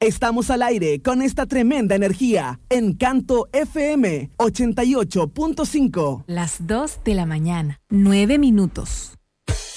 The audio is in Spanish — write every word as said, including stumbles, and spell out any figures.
Estamos al aire con esta tremenda energía. Encanto F M ochenta y ocho punto cinco. Las dos de la mañana, nueve minutos.